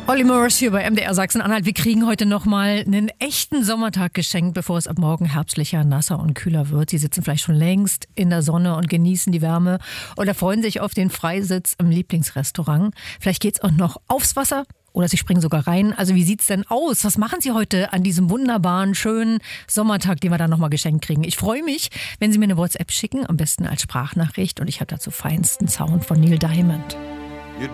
Olly Murs hier bei MDR Sachsen-Anhalt. Wir kriegen heute nochmal einen echten Sommertag geschenkt, bevor es ab morgen herbstlicher, nasser und kühler wird. Sie sitzen vielleicht schon längst in der Sonne und genießen die Wärme oder freuen sich auf den Freisitz im Lieblingsrestaurant. Vielleicht geht's auch noch aufs Wasser oder Sie springen sogar rein. Also wie sieht's denn aus? Was machen Sie heute an diesem wunderbaren, schönen Sommertag, den wir dann nochmal geschenkt kriegen? Ich freue mich, wenn Sie mir eine WhatsApp schicken, am besten als Sprachnachricht. Und ich habe dazu feinsten Sound von Neil Diamond.